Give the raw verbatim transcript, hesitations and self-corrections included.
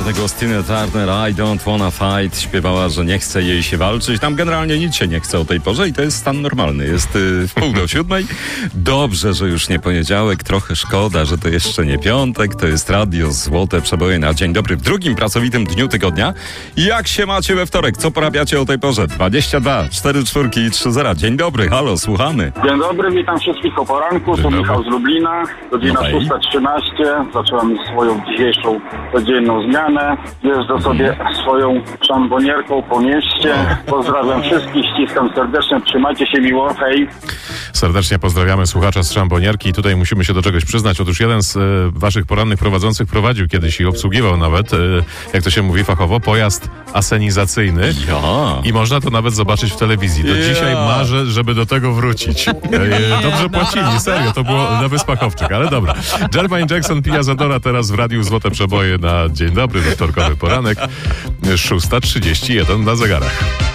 legendarnego Tina Turner I don't wanna fight. Śpiewała, że nie chce jej się walczyć. Tam generalnie nic się nie chce o tej porze i to jest stan normalny. Jest y, w pół do siódmej. Dobrze, że już nie poniedziałek. Trochę szkoda, że to jeszcze nie piątek. To jest radio Złote Przeboje na dzień dobry w drugim pracowitym dniu tygodnia. Jak się macie we wtorek? Co porabiacie o tej porze? dwadzieścia dwa, cztery czwórki i trzy zera. Dzień dobry, halo, słuchamy. Dzień dobry, witam wszystkich o poranku. Tu Michał z Lublina. Godzina No hej. szósta trzynaście. Zacząłem swoją dzisiejszą codzienną zmianę. Jeżdżę sobie swoją szambonierką po mieście. Pozdrawiam wszystkich, ściskam serdecznie. Trzymajcie się miło, hej. Serdecznie pozdrawiamy słuchacza z szambonierki i tutaj musimy się do czegoś przyznać. Otóż jeden z e, waszych porannych prowadzących prowadził kiedyś i obsługiwał nawet, e, jak to się mówi fachowo, pojazd asenizacyjny. Ja. I można to nawet zobaczyć w telewizji. Do Ja. dzisiaj marzę, żeby do tego wrócić. E, dobrze płacili, serio, to było na Wyspach Owczych, ale dobra. Jermaine Jackson, Pia Zadora teraz w Radiu Złote Przeboje na dzień dobry, we wtorkowy poranek, szósta trzydzieści jeden na zegarach.